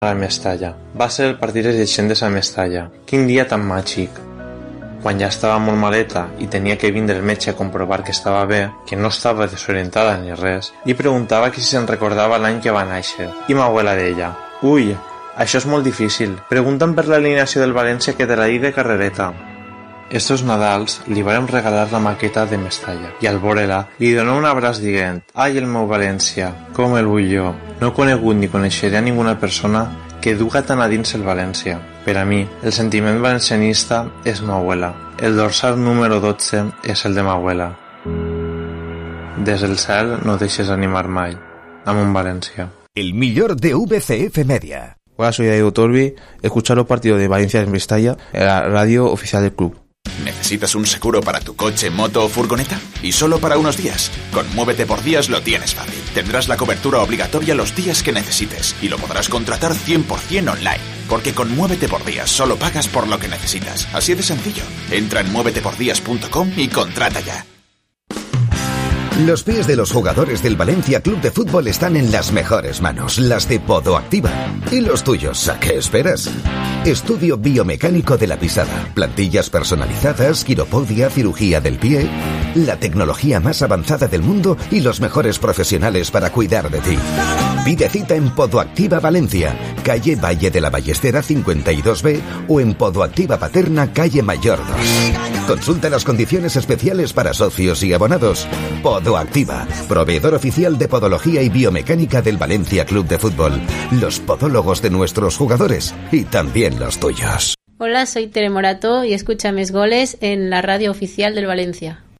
a Mestalla. Va ser el partit de llegendes a Mestalla. Quin dia tan màgic! Quan ja estava molt maleta i tenia que vindre el metge a comprovar que estava bé, que no estava desorientada ni res, li preguntava que si se'n recordava l'any que va néixer. I ma abuela deia: «Ui, això és molt difícil. Pregunta'm per l'alineació del València que te la di de carrereta». Estos Nadals li vàrem regalar la maqueta de Mestalla i al veure-la li donà un abraç dient: «Ai, el meu València, com el vull jo». No he conegut ni coneixeré a ninguna persona que duga tan a dins el València. Per a mi, el sentiment valencianista és ma abuela. El dorsal número 12 és el de ma abuela. Des del cel no deixes animar mai. Amunt València. El millor de VCF Media. Hola, soy Diego Torbi. Escuchar los partidos de Valencia en Mestalla en la radio oficial del club. ¿Necesitas un seguro para tu coche, moto o furgoneta? Y solo para unos días. Con Muévete por Días lo tienes fácil. Tendrás la cobertura obligatoria los días que necesites y lo podrás contratar 100% online. Porque con Muévete por Días solo pagas por lo que necesitas. Así de sencillo. Entra en muévetepordías.com y contrata ya. Los pies de los jugadores del Valencia Club de Fútbol están en las mejores manos, las de Podoactiva. ¿Y los tuyos? ¿A qué esperas? Estudio biomecánico de la pisada, plantillas personalizadas, quiropodia, cirugía del pie, la tecnología más avanzada del mundo y los mejores profesionales para cuidar de ti. Pide cita en Podoactiva Valencia, calle Valle de la Ballestera 52B o en Podoactiva Paterna, calle Mayor 2. Consulta las condiciones especiales para socios y abonados. Podoactiva, proveedor oficial de podología y biomecánica del Valencia Club de Fútbol. Los podólogos de nuestros jugadores y también los tuyos. Hola, soy Tere Morató y escucha Mis Goles en la radio oficial del Valencia.